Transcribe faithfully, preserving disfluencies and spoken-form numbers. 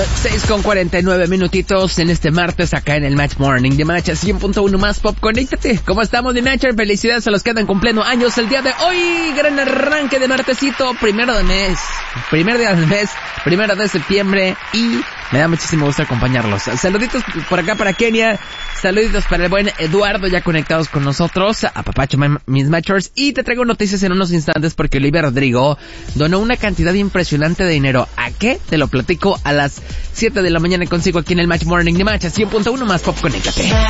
seis con cuarenta y nueve minutitos en este martes acá en el Match Morning de Match cien punto uno más Pop. Conéctate. ¿Cómo estamos, mi Matcher? Felicidades a los que andan cumpliendo años el día de hoy. Gran arranque de martesito, primero de mes, primer día del mes, primero de septiembre, y me da muchísimo gusto acompañarlos. Saluditos por acá para Kenia, saluditos para el buen Eduardo ya conectados con nosotros, a Papacho, mis Matchers, y te traigo noticias en unos instantes porque Olivia Rodrigo donó una cantidad impresionante de dinero. ¿A qué? Te lo platico a las siete de la mañana consigo aquí en el Match Morning de Match cien punto uno más Pop. Conéctate.